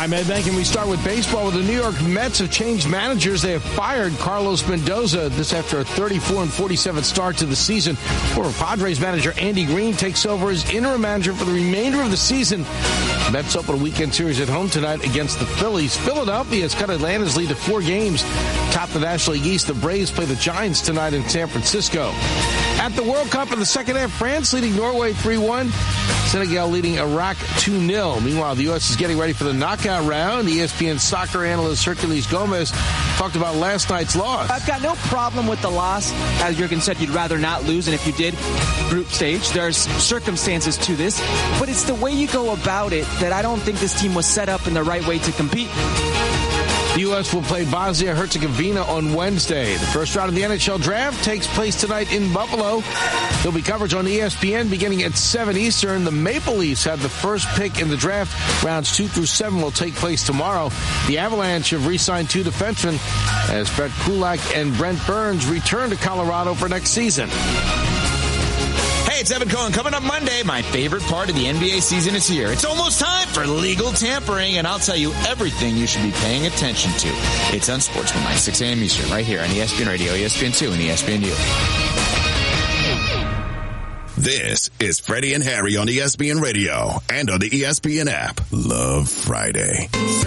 I'm Ed Bank, and we start with baseball. The New York Mets have changed managers. They have fired Carlos Mendoza. This after a 34-47 start to the season. Former Padres manager Andy Green takes over as interim manager for the remainder of the season. Mets open a weekend series at home tonight against the Phillies. Philadelphia has cut Atlanta's lead to 4 games. Top the National League East, the Braves play the Giants tonight in San Francisco. At the World Cup in the second half, France leading Norway 3-1. Senegal leading Iraq 2-0. Meanwhile, the U.S. is getting ready for the knockout round. ESPN soccer analyst Hercules Gomez talked about last night's loss. I've got no problem with the loss. As Jurgen said, you'd rather not lose, and if you did, group stage. There's circumstances to this, but it's the way you go about it that I don't think this team was set up in the right way to compete. The U.S. will play Bosnia-Herzegovina on Wednesday. The first round of the NHL draft takes place tonight in Buffalo. There'll be coverage on ESPN beginning at 7 Eastern. The Maple Leafs have the first pick in the draft. Rounds 2 through 7 will take place tomorrow. The Avalanche have re-signed 2 defensemen as Brett Kulak and Brent Burns return to Colorado for next season. Hey, it's Evan Cohen. Coming up Monday, my favorite part of the NBA season is here. It's almost time for legal tampering, and I'll tell you everything you should be paying attention to. It's Unsportsmanlike, 6 a.m. Eastern, right here on ESPN Radio, ESPN2, and ESPNU. This is Freddie and Harry on ESPN Radio and on the ESPN app. Love Friday.